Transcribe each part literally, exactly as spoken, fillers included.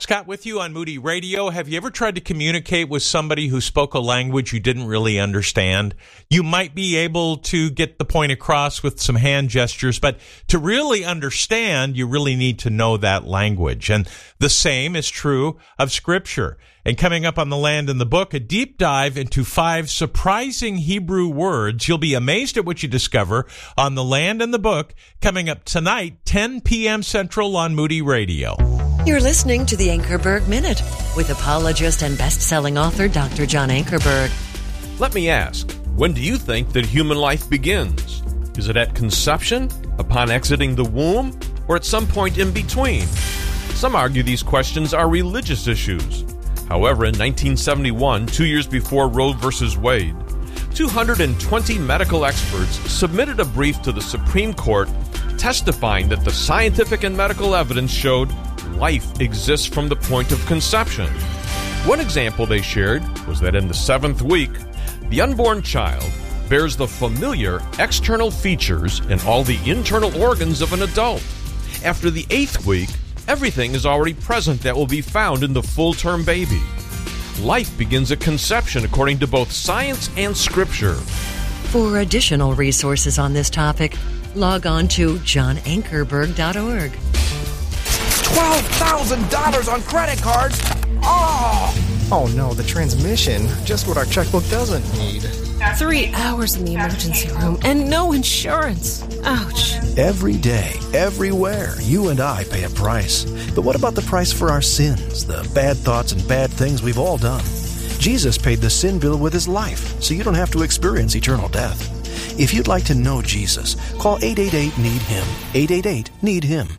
Scott with you on Moody Radio. Have you ever tried to communicate with somebody who spoke a language you didn't really understand? You might be able to get the point across with some hand gestures, but to really understand, you really need to know that language. And the same is true of Scripture. And coming up on The Land and the Book, a deep dive into five surprising Hebrew words. You'll be amazed at what you discover on The Land and the Book, coming up tonight, ten p.m. Central on Moody Radio. You're listening to the Ankerberg Minute with apologist and best-selling author Doctor John Ankerberg. Let me ask, when do you think that human life begins? Is it at conception, upon exiting the womb, or at some point in between? Some argue these questions are religious issues. However, in nineteen seventy-one, two years before Roe versus Wade, two hundred twenty medical experts submitted a brief to the Supreme Court testifying that the scientific and medical evidence showed life exists from the point of conception. One example they shared was that in the seventh week, the unborn child bears the familiar external features and all the internal organs of an adult. After the eighth week, everything is already present that will be found in the full-term baby. Life begins at conception according to both science and Scripture. For additional resources on this topic, log on to john ankerberg dot org. twelve thousand dollars on credit cards? Oh! Oh no, the transmission. Just what our checkbook doesn't need. Three hours in the emergency room and no insurance. Ouch. Every day, everywhere, you and I pay a price. But what about the price for our sins, the bad thoughts and bad things we've all done? Jesus paid the sin bill with his life, so you don't have to experience eternal death. If you'd like to know Jesus, call eight eight eight, need him. eight eight eight, need him.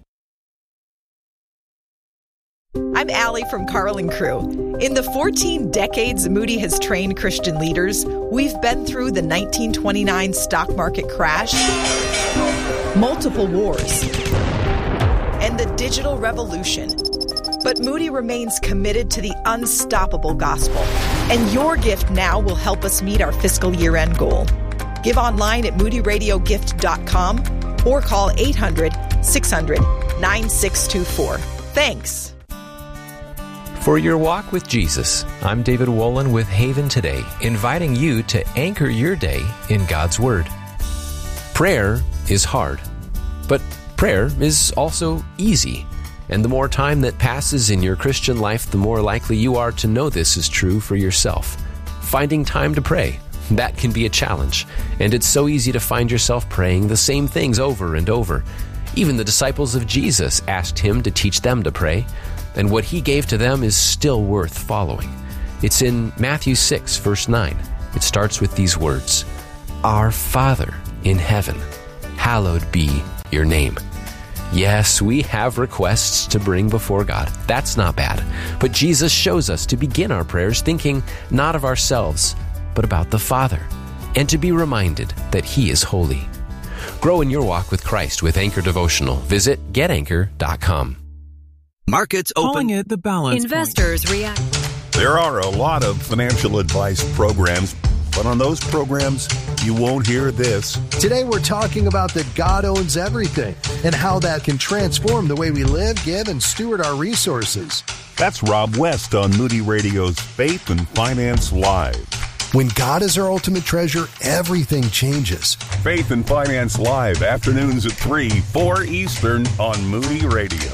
I'm Allie from Carlin Crew. In the fourteen decades Moody has trained Christian leaders, we've been through the nineteen twenty-nine stock market crash, multiple wars, and the digital revolution. But Moody remains committed to the unstoppable gospel, and your gift now will help us meet our fiscal year-end goal. Give online at moody radio gift dot com or call eight hundred, six hundred, nine six two four. Thanks. For your walk with Jesus, I'm David Wolin with Haven Today, inviting you to anchor your day in God's Word. Prayer is hard, but prayer is also easy. And the more time that passes in your Christian life, the more likely you are to know this is true for yourself. Finding time to pray, that can be a challenge. And it's so easy to find yourself praying the same things over and over. Even the disciples of Jesus asked him to teach them to pray. And what he gave to them is still worth following. It's in Matthew six, verse nine. It starts with these words, Our Father in heaven, hallowed be your name. Yes, we have requests to bring before God. That's not bad. But Jesus shows us to begin our prayers thinking not of ourselves, but about the Father, and to be reminded that he is holy. Grow in your walk with Christ with Anchor Devotional. Visit get anchor dot com. Markets open. Calling it the balance Investors point. react. There are a lot of financial advice programs, but on those programs, you won't hear this. Today we're talking about that God owns everything and how that can transform the way we live, give, and steward our resources. That's Rob West on Moody Radio's Faith and Finance Live. When God is our ultimate treasure, everything changes. Faith and Finance Live, afternoons at three, four Eastern on Moody Radio.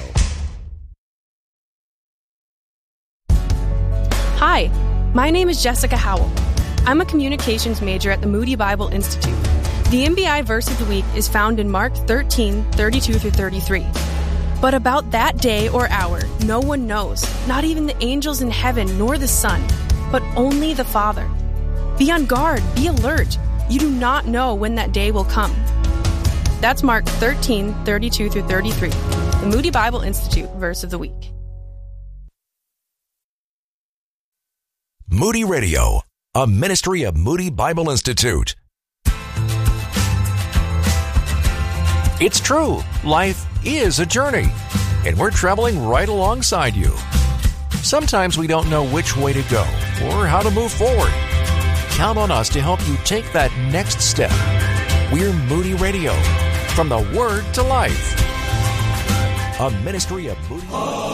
Hi, my name is Jessica Howell. I'm a communications major at the Moody Bible Institute. The M B I verse of the week is found in Mark thirteen, thirty-two through thirty-three. But about that day or hour, no one knows, not even the angels in heaven nor the Son, but only the Father. Be on guard, be alert. You do not know when that day will come. That's Mark thirteen, thirty-two through thirty-three, the Moody Bible Institute verse of the week. Moody Radio, a ministry of Moody Bible Institute. It's true, life is a journey, and we're traveling right alongside you. Sometimes we don't know which way to go or how to move forward. Count on us to help you take that next step. We're Moody Radio, from the Word to Life. A ministry of Moody.